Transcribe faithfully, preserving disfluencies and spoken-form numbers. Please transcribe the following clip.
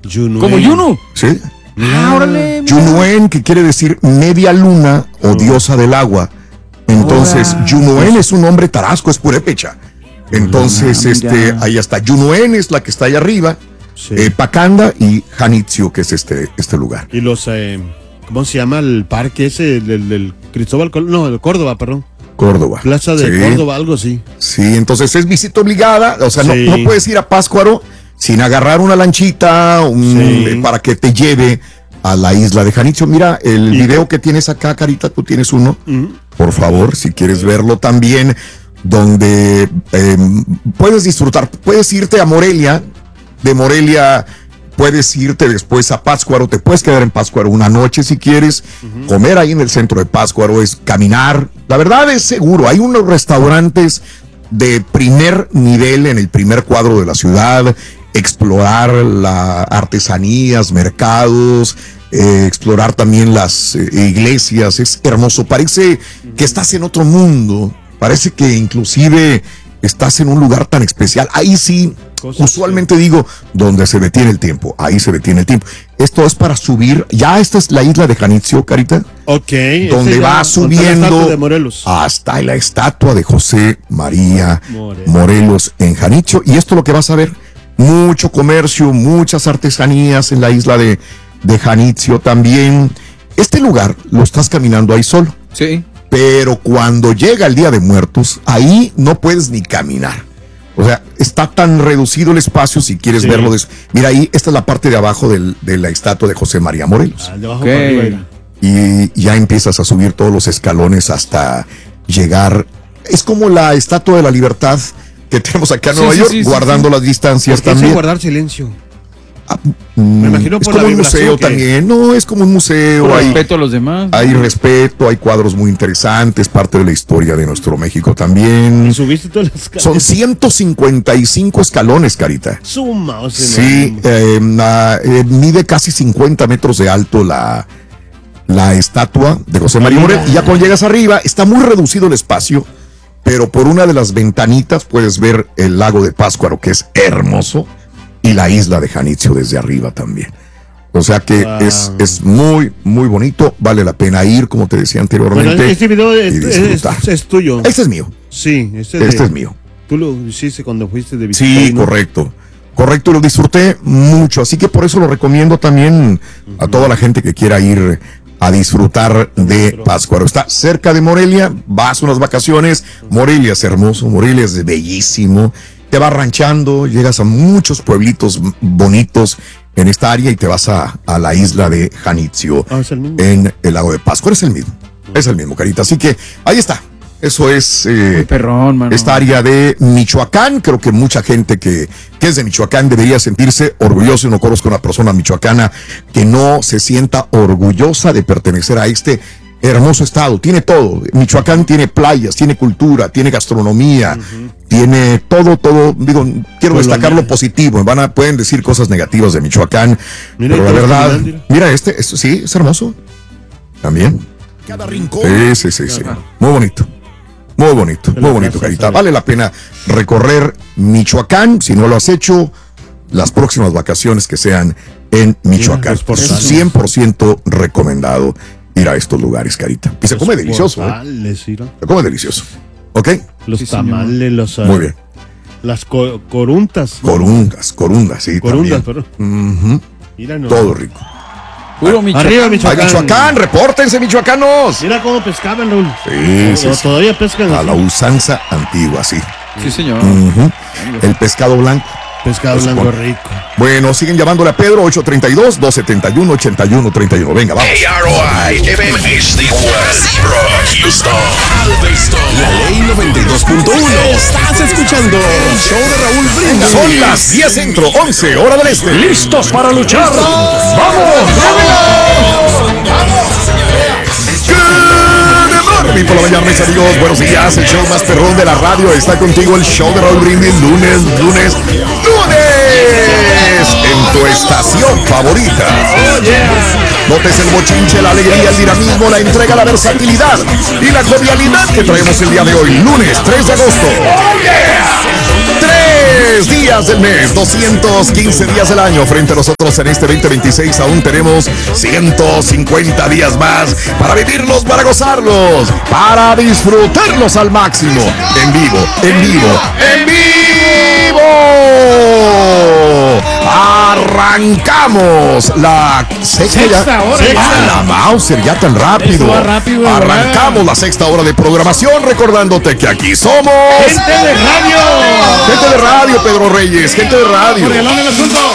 Yunuen. ¿Como Yunu? Sí. Ah, órale. Yunuen, que quiere decir media luna o diosa del agua. Entonces, Ahora. Yunuen es un nombre tarasco, es purépecha. Entonces, Ah, este, mira. ahí está. Yunuen es la que está ahí arriba. Sí. Eh, Pacanda y Janitzio, que es este, este lugar. Y los, eh, ¿cómo se llama el parque ese? El, el, el Cristóbal, Col- no, el Córdoba, perdón. Córdoba. Plaza de Sí. Córdoba, algo así. Sí, entonces es visita obligada, o sea, no, Sí. no puedes ir a Pátzcuaro sin agarrar una lanchita un- Sí. eh, para que te lleve a la isla de Janitzio. Mira, el Y- video que tienes acá, Carita, tú tienes uno, Ujú. por favor, si quieres verlo también, donde eh, puedes disfrutar, puedes irte a Morelia, de Morelia puedes irte después a Pátzcuaro, te puedes quedar en Pátzcuaro una noche si quieres, comer ahí en el centro de Pátzcuaro, es caminar, la verdad es seguro, hay unos restaurantes de primer nivel en el primer cuadro de la ciudad, explorar las artesanías, mercados, eh, explorar también las eh, iglesias, es hermoso, parece que estás en otro mundo, parece que inclusive estás en un lugar tan especial, ahí sí, Cosas, usualmente digo, donde se detiene el tiempo, ahí se detiene el tiempo. Esto es para subir, ya esta es la isla de Janitzio, Carita, Ok. donde ese ya, va con subiendo la estatua de Morelos. hasta la estatua de José María Morelos. Morelos en Janitzio. Y esto es lo que vas a ver, mucho comercio, muchas artesanías en la isla de, de Janitzio también. Este lugar lo estás caminando ahí solo, Sí. pero cuando llega el Día de Muertos, ahí no puedes ni caminar. O sea, está tan reducido el espacio si quieres Sí. verlo. des- Mira, ahí, esta es la parte de abajo del- de la estatua de José María Morelos. Ah, de abajo Ok. para arriba era. Y ya empiezas a subir todos los escalones hasta llegar. Es como la estatua de la libertad que tenemos acá en Sí, Nueva sí, York, sí, sí, guardando sí. las distancias ¿Por qué también. guardar silencio? Mm, Me imagino es por como la un vibración museo que- también. No, es como un museo. Por Hay, respeto a los demás. hay respeto, hay cuadros muy interesantes, parte de la historia de nuestro México también. ¿Y subiste todas las escaleras? Son ciento cincuenta y cinco escalones, Carita. Suma, o sea, Sí, no- eh, na- eh, mide casi cincuenta metros de alto la, la estatua de José María Morelos. Y ya cuando llegas arriba, está muy reducido el espacio, pero por una de las ventanitas puedes ver el lago de Pátzcuaro, que es hermoso, y la isla de Janitzio desde arriba también. O sea que Wow. es, es muy, muy bonito, vale la pena ir, como te decía anteriormente. Bueno, este video es, y es- disfrutar. es tuyo. Este es mío, Sí, este, este de- es mío. Tú lo hiciste cuando fuiste de visita. Sí, ¿no? correcto. Correcto, lo disfruté mucho. Así que por eso lo recomiendo también a toda la gente que quiera ir a disfrutar de Pátzcuaro. Está cerca de Morelia, vas unas vacaciones. Morelia es hermoso, Morelia es bellísimo. Te vas ranchando, llegas a muchos pueblitos bonitos en esta área y te vas a, a la isla de Janitzio Ah, es el mismo. en el lago de Pátzcuaro. Es el mismo, es el mismo, Carita. Así que ahí está. Eso es eh, Perrón, mano. esta área de Michoacán. Creo que mucha gente que, que es de Michoacán debería sentirse orgulloso. Y no conozco una persona michoacana que no se sienta orgullosa de pertenecer a este hermoso estado. Tiene todo. Michoacán tiene playas, tiene cultura, tiene gastronomía, tiene todo, todo. Digo, quiero Colonia. destacar lo positivo. Van a, pueden decir cosas negativas de Michoacán, Mira, pero y la todo verdad, caminando, mira. mira este, esto sí, es hermoso. También. Cada rincón. Sí, sí, sí, sí. Muy bonito. Muy bonito, Se muy la bonito, casa, Carita. sabe. Vale la pena recorrer Michoacán. Si no lo has hecho, las próximas vacaciones que sean en Michoacán. los portales. Es cien por ciento recomendado ir a estos lugares, Carita. Y se Los come delicioso, ¿eh? portales, mira. Se come delicioso. ¿Ok? Los Sí, señor. tamales, los, ah, Muy bien. las co- coruntas. Corundas, corundas, sí. Corundas, también. perdón. Ujú. Mira, no. Todo rico. Puro Michoacán. Arriba, Ay, Michoacán. Michoacán, repórtense, michoacanos. Mira cómo pescaban, Raúl. Sí, sí, O- sí. Todavía pescan A así. la usanza antigua, sí. Sí, señor. Ujú. El pescado blanco. Pescado Eso blanco pon- rico. Bueno, siguen llamándole a Pedro, ocho tres dos, dos siete uno, ocho uno tres uno. Venga, vamos. A R O I F M H D West, Houston, Galveston. La ley noventa y dos punto uno. Estás escuchando el show de Raúl Brindis. Son las diez centro, once, hora del este. listos para luchar. ¡Vamos! Good morning por la mañana, mis amigos. Buenos días, el show más perrón de la radio. Está contigo el show de Raúl Brindis, lunes, lunes, lunes. En tu estación favorita. Notes el bochinche, la alegría, el dinamismo, la entrega, la versatilidad y la jovialidad que traemos el día de hoy, lunes tres de agosto. tres mejores días del mes, doscientos quince días del año. Frente a nosotros en este veinte veintiséis aún tenemos ciento cincuenta días más para vivirlos, para gozarlos, para disfrutarlos al máximo. En vivo, en vivo, en vivo. Arrancamos la sexta, Sexta ya, hora sexta, ya. la Mauser, ya tan rápido. Eso va rápido, de Arrancamos verdad. la sexta hora de programación, recordándote que aquí somos ¡Gente de radio! gente de radio, Pedro Reyes, gente de radio. Correlón el asunto.